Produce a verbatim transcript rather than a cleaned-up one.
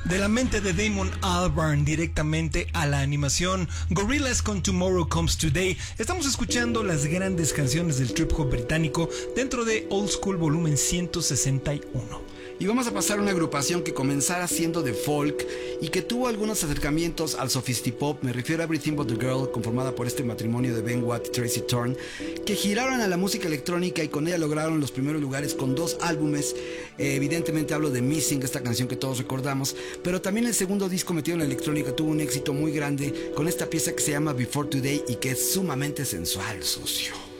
De la mente de Damon Albarn directamente a la animación Gorillaz con Tomorrow Comes Today. Estamos escuchando las grandes canciones del trip hop británico dentro de Old School volumen ciento sesenta y uno. Y vamos a pasar a una agrupación que comenzara siendo de folk y que tuvo algunos acercamientos al sophistipop. Me refiero a Everything But The Girl, conformada por este matrimonio de Ben Watt y Tracy Thorn, que giraron a la música electrónica y con ella lograron los primeros lugares con dos álbumes. Eh, evidentemente hablo de Missing, esta canción que todos recordamos, pero también el segundo disco metido en la electrónica tuvo un éxito muy grande con esta pieza que se llama Before Today y que es sumamente sensual, socio.